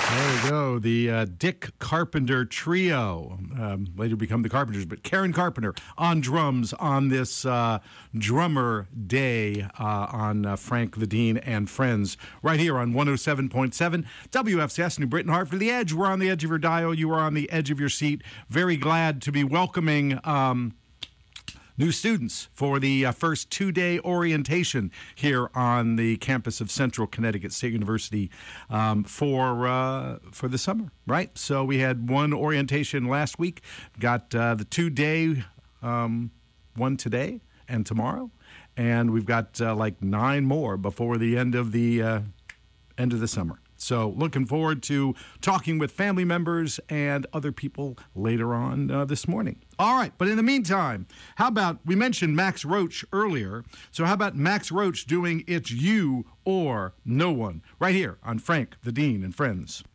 There we go. The Dick Carpenter Trio, later become the Carpenters, but Karen Carpenter on drums on this Drummer Day on Frank the Dean and Friends, right here on 107.7 WFCS New Britain, Hartford. The Edge. We're on the edge of your dial. You are on the edge of your seat. Very glad to be welcoming new students for the first two-day orientation here on the campus of Central Connecticut State University for the summer, right? So we had one orientation last week, got the two-day one today and tomorrow, and we've got like 9 more before the end of the summer. So looking forward to talking with family members and other people later on this morning. All right, but in the meantime, how about, we mentioned Max Roach earlier, so how about Max Roach doing It's You or No One right here on Frank the Dean and Friends.